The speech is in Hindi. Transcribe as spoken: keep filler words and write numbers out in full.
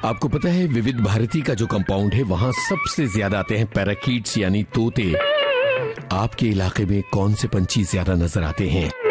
आपको पता है विविध भारती का जो कंपाउंड है वहां सबसे ज्यादा आते हैं पैराकीट्स यानी तोते। आपके इलाके में कौन से पंछी ज्यादा नजर आते हैं?